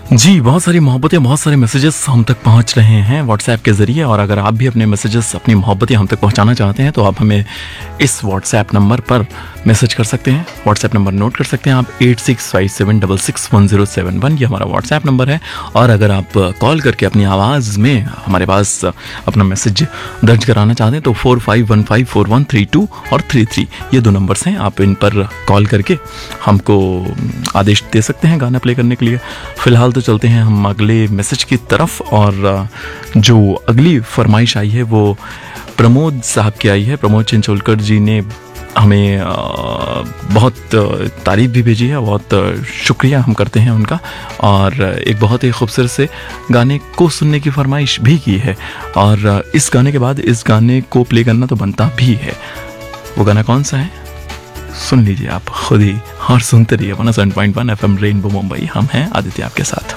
जी, बहुत सारी मोहब्बतें, बहुत सारे मैसेजेस हम तक पहुंच रहे हैं व्हाट्सएप के ज़रिए। और अगर आप भी अपने मैसेजेस, अपनी मोहब्बतें हम तक पहुंचाना चाहते हैं तो आप हमें इस व्हाट्सएप नंबर पर मैसेज कर सकते हैं। व्हाट्सएप नंबर नोट कर सकते हैं आप 8657661071, ये हमारा व्हाट्सएप नंबर है। और अगर आप कॉल करके अपनी आवाज़ में हमारे पास अपना मैसेज दर्ज कराना चाहते हैं तो 45154132 और 33 ये 2 नंबर्स हैं। आप इन पर कॉल करके हमको आदेश दे सकते हैं गाना प्ले करने के लिए। फ़िलहाल तो चलते हैं हम अगले मैसेज की तरफ। और जो अगली फरमाइश आई है वो प्रमोद साहब की आई है। प्रमोद चिंचोलकर जी ने हमें बहुत तारीफ़ भी भेजी है, बहुत शुक्रिया हम करते हैं उनका। और एक बहुत ही खूबसूरत से गाने को सुनने की फरमाइश भी की है। और इस गाने के बाद इस गाने को प्ले करना तो बनता भी है। वो गाना कौन सा है सुन लीजिए आप खुद ही और सुनते रहिए 107.1 FM रेनबो मुंबई। हम हैं आदित्य आपके साथ।